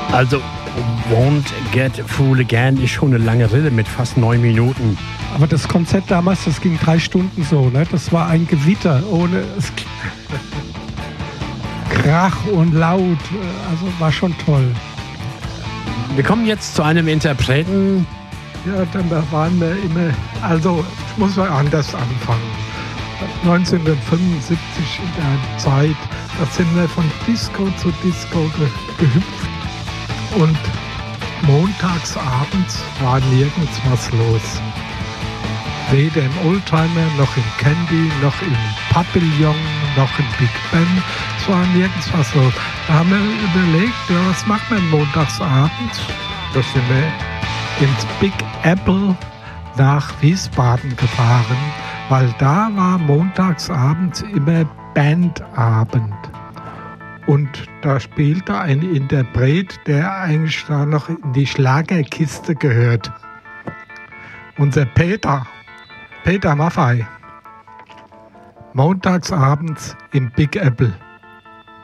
Also Won't Get Fool Again ist schon eine lange Rede mit fast 9 Minuten. Aber das Konzert damals, das ging 3 Stunden so, ne? Das war ein Gewitter ohne Krach und laut, also war schon toll. Wir kommen jetzt zu einem Interpreten. Ja, dann da waren wir immer, also ich muss mal anders anfangen. 1975 in der Zeit, da sind wir von Disco zu Disco gehüpft und montags abends war nirgends was los. Weder im Oldtimer, noch im Candy, noch im Pavillon, noch im Big Ben. Es war nirgends was los. Da haben wir überlegt, ja, was macht man montags abends? Da sind wir ins Big Apple nach Wiesbaden gefahren, weil da war montags abends immer Bandabend. Und da spielte ein Interpret, der eigentlich da noch in die Schlagerkiste gehört. Unser Peter Maffay. Montagsabends im Big Apple.